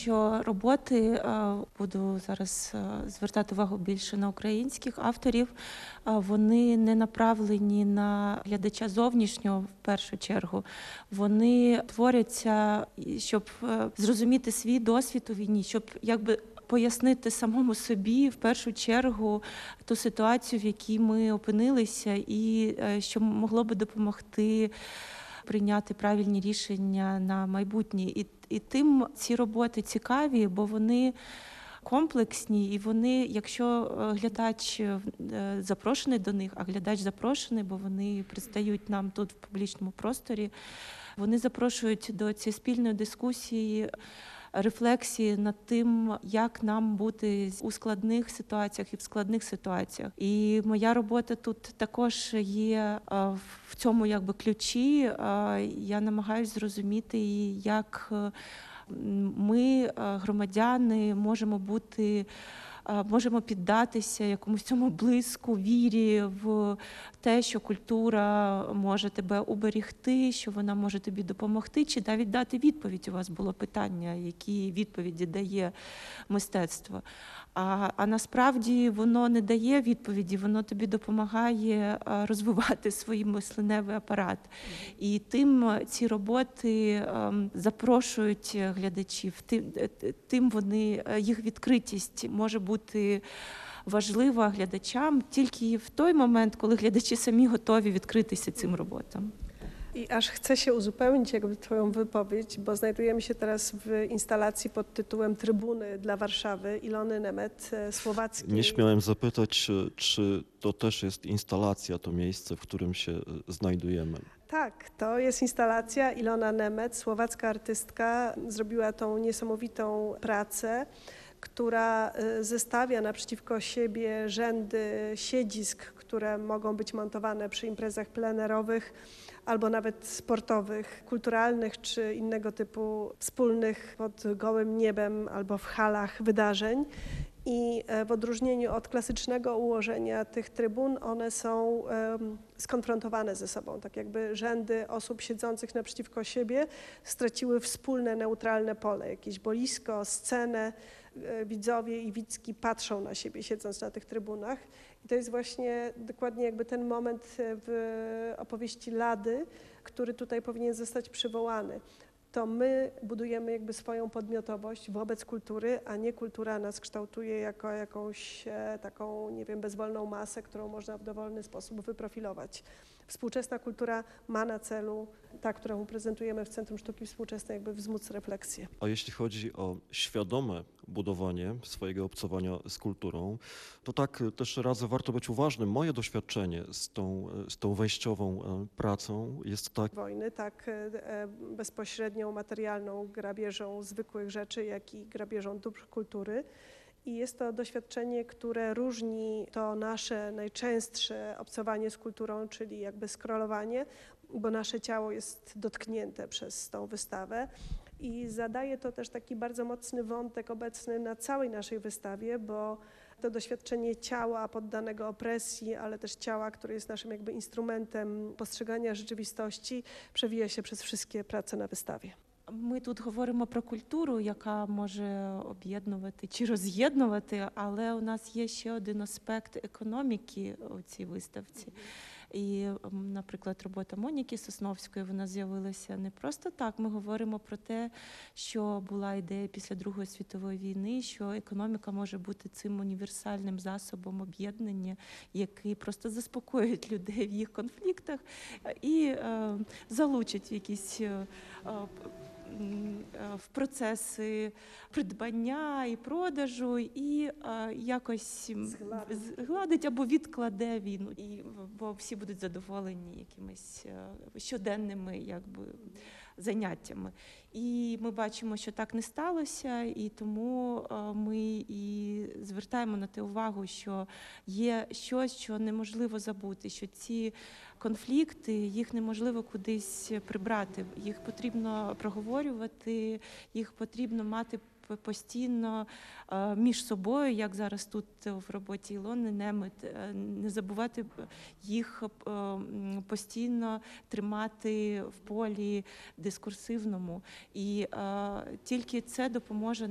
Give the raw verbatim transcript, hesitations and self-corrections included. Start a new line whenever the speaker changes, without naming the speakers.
що роботи, е, буду зараз е, звертати увагу більше на українських авторів, е, вони не направлені на глядача зовнішнього в першу чергу. Вони творяться, і щоб е, зрозуміти свій досвід у війні, щоб якби пояснити самому собі в першу чергу ту ситуацію, в якій ми опинилися, і е, що могло би допомогти прийняти правильні рішення на майбутнє. І, і тим ці роботи цікаві, бо вони комплексні, і вони, якщо глядач е, запрошений до них, а глядач запрошений, бо вони предстають нам тут в публічному просторі, вони запрошують до цієї спільної дискусії, рефлексії над тим, як нам бути у складних ситуаціях і в складних ситуаціях. І моя робота тут також є в цьому якби ключі. Я намагаюся зрозуміти, як ми, громадяни, можемо бути, можемо піддатися якомусь цьому блиску, вірі в те, що культура може тебе уберегти, що вона може тобі допомогти, чи навіть дати відповідь. У вас було питання, які відповіді дає мистецтво. А, а насправді воно не дає відповіді, воно тобі допомагає розвивати свій мисленевий апарат. І тим ці роботи запрошують глядачів, тим, тим вони, їх відкритість може бути важлива глядачам тільки в той момент, коли глядачі самі готові відкритися цим роботам.
I aż chcę się uzupełnić jakby Twoją wypowiedź, bo znajdujemy się teraz w instalacji pod tytułem Trybuny dla Warszawy Ilony Nemet, słowackiej.
Nie śmiałem zapytać, czy, czy to też jest instalacja, to miejsce, w którym się znajdujemy.
Tak, to jest instalacja. Ilona Nemet, słowacka artystka, zrobiła tą niesamowitą pracę, która zestawia naprzeciwko siebie rzędy siedzisk, które mogą być montowane przy imprezach plenerowych albo nawet sportowych, kulturalnych czy innego typu wspólnych pod gołym niebem albo w halach wydarzeń. I w odróżnieniu od klasycznego ułożenia tych trybun, one są um, skonfrontowane ze sobą, tak jakby rzędy osób siedzących naprzeciwko siebie straciły wspólne, neutralne pole, jakieś boisko, scenę. Widzowie i widzki patrzą na siebie, siedząc na tych trybunach. I to jest właśnie dokładnie jakby ten moment w opowieści Lady, który tutaj powinien zostać przywołany. To my budujemy jakby swoją podmiotowość wobec kultury, a nie kultura nas kształtuje jako jakąś taką, nie wiem, bezwolną masę, którą można w dowolny sposób wyprofilować. Współczesna kultura ma na celu, ta, którą prezentujemy w Centrum Sztuki Współczesnej, jakby wzmóc refleksję.
A jeśli chodzi o świadome budowanie swojego obcowania z kulturą, to tak też radzę, warto być uważnym. Moje doświadczenie z tą, z tą wejściową pracą jest tak...
Wojny, tak bezpośrednią, materialną grabieżą zwykłych rzeczy, jak i grabieżą dóbr kultury. I jest to doświadczenie, które różni to nasze najczęstsze obcowanie z kulturą, czyli jakby scrollowanie, bo nasze ciało jest dotknięte przez tą wystawę. I zadaje to też taki bardzo mocny wątek obecny na całej naszej wystawie, bo to doświadczenie ciała poddanego opresji, ale też ciała, które jest naszym jakby instrumentem postrzegania rzeczywistości, przewija się przez wszystkie prace na wystawie.
Ми тут говоримо про культуру, яка може об'єднувати чи роз'єднувати, але у нас є ще один аспект економіки у цій виставці. І, наприклад, робота Моніки Сосновської, вона з'явилася не просто так. Ми говоримо про те, що була ідея після Другої світової війни, що економіка може бути цим універсальним засобом об'єднання, який просто заспокоїть людей в їх конфліктах і е, залучить якісь е, в процеси придбання і продажу, і а, якось згладить або відкладе війну, і, бо всі будуть задоволені якимись щоденними якби, заняттями. І ми бачимо, що так не сталося, і тому ми і звертаємо на те увагу, що є щось, що неможливо забути, що ці конфлікти, їх неможливо кудись прибрати, їх потрібно проговорювати, їх потрібно мати постійно між собою, як зараз тут в роботі Ілони Немет, не забувати їх постійно тримати в полі дискурсивному. І тільки це допоможе